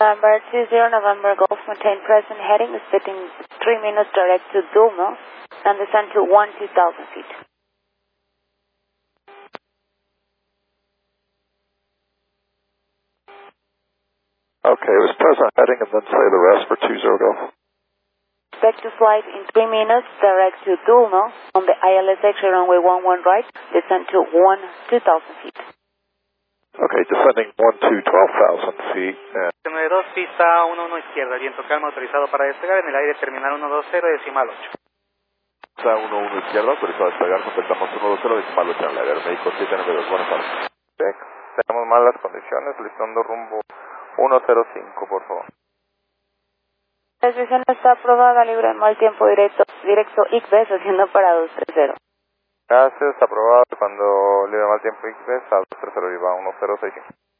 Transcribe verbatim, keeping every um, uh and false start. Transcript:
Number two zero November Golf, maintain present heading, speeding three minutes direct to Dulmo, and descend to one two thousand feet. Okay, it was present heading and then say the rest for two zero Golf. Expect to flight in three minutes direct to Dulmo on the I L S X runway one one right, descend to one two thousand feet. Okay, descending one two twelve thousand feet. And nueve dos, pista uno uno izquierda, viento calma autorizado para despegar en el aire terminal uno dos cero decimal ocho. Pista uno uno izquierda, autorizado a despegar, contactamos uno dos cero decimal ocho en el aire, médico siete nueve dos, buenas tardes. Check, tenemos malas condiciones, listando rumbo uno cero cinco, por favor. La decisión está aprobada, libre de mal tiempo directo, directo I C B E S haciendo para dos tres cero. Gracias, aprobado cuando libre mal tiempo I C B E S a dos tres cero y va uno cero seis cinco.